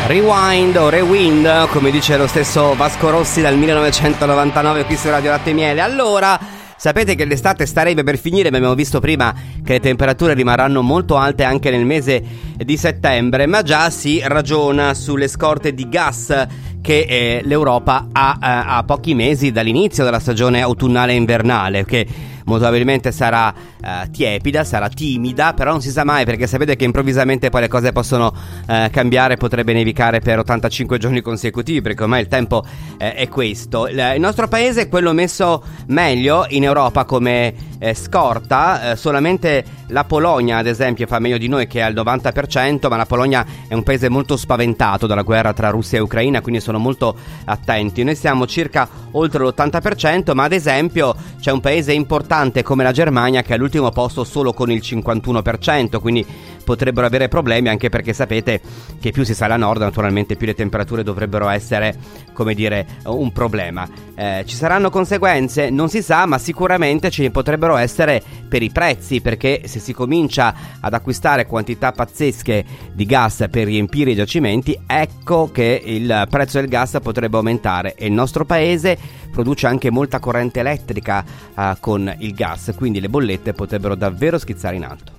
Rewind o Rewind, come dice lo stesso Vasco Rossi dal 1999 qui su Radio Latte e Miele. Allora, sapete che l'estate starebbe per finire, ma abbiamo visto prima che le temperature rimarranno molto alte anche nel mese di settembre, ma già si ragiona sulle scorte di gas che l'Europa ha a pochi mesi dall'inizio della stagione autunnale e invernale, che molto probabilmente sarà tiepida, sarà timida, però non si sa mai, perché sapete che improvvisamente poi le cose possono cambiare, potrebbe nevicare per 85 giorni consecutivi, perché ormai il tempo è questo. Il nostro paese è quello messo meglio in Europa come scorta, solamente la Polonia ad esempio fa meglio di noi, che è al 90%, ma la Polonia è un paese molto spaventato dalla guerra tra Russia e Ucraina, quindi sono molto attenti. Noi siamo circa oltre l'80%, ma ad esempio c'è un paese importante come la Germania che è all'ultimo posto solo con il 51%, quindi potrebbero avere problemi, anche perché sapete che più si sale a nord naturalmente più le temperature dovrebbero essere, come dire, un problema. Ci saranno conseguenze? Non si sa, ma sicuramente ci potrebbero essere per i prezzi, perché se si comincia ad acquistare quantità pazzesche di gas per riempire i giacimenti, ecco che il prezzo del gas potrebbe aumentare, e il nostro paese produce anche molta corrente elettrica con il gas, quindi le bollette potrebbero davvero schizzare in alto.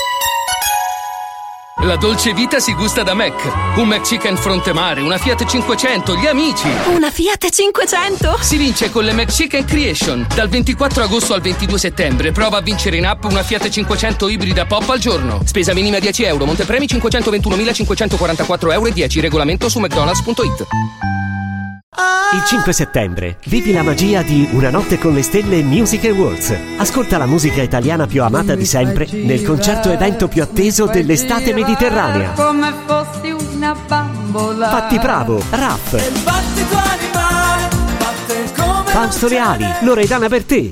La dolce vita si gusta da Mac. Un McChicken fronte mare, una Fiat 500, gli amici. Una Fiat 500? Si vince con le McChicken Creation. Dal 24 agosto al 22 settembre prova a vincere in app una Fiat 500 ibrida pop al giorno. Spesa minima 10 euro, montepremi 521.544 euro e 10. Regolamento su mcdonalds.it. Il 5 settembre vivi la magia di Una notte con le stelle Music Awards. Ascolta la musica italiana più amata di sempre nel concerto evento più atteso dell'estate mediterranea. Come fossi una bambola. Patti Bravo, Raff, Fausto Leali, Loredana Bertè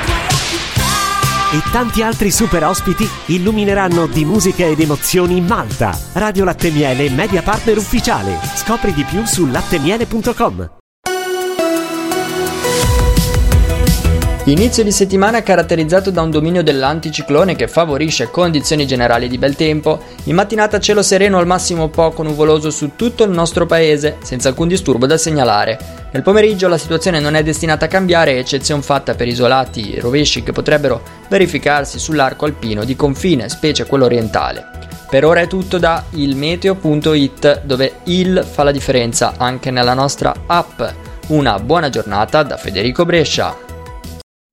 e tanti altri super ospiti illumineranno di musica ed emozioni Malta. Radio Latte e Miele, media partner ufficiale. Scopri di più su lattemiele.com. Inizio di settimana caratterizzato da un dominio dell'anticiclone che favorisce condizioni generali di bel tempo. In mattinata cielo sereno al massimo poco nuvoloso su tutto il nostro paese, senza alcun disturbo da segnalare. Nel pomeriggio la situazione non è destinata a cambiare, eccezion fatta per isolati rovesci che potrebbero verificarsi sull'arco alpino di confine, specie quello orientale. Per ora è tutto da ilmeteo.it, dove il fa la differenza anche nella nostra app. Una buona giornata da Federico Brescia.